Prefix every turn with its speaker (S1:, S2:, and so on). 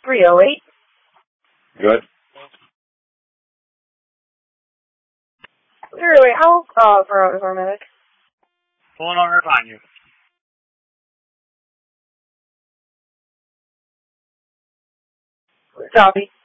S1: 308.
S2: Good.
S1: 308, how for a medic?
S3: Pulling over on you.
S1: Copy.